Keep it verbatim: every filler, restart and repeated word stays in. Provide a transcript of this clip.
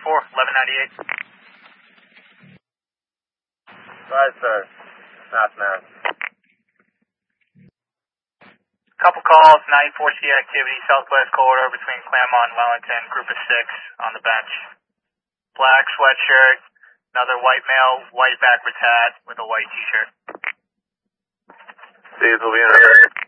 four, eleven ninety-eight. Five, sir. South Mass. Couple calls, nine four C activity, southwest corridor between Claremont and Wellington, group of six on the bench. Black sweatshirt, another white male, white backwards hat with a white t-shirt. These will be in.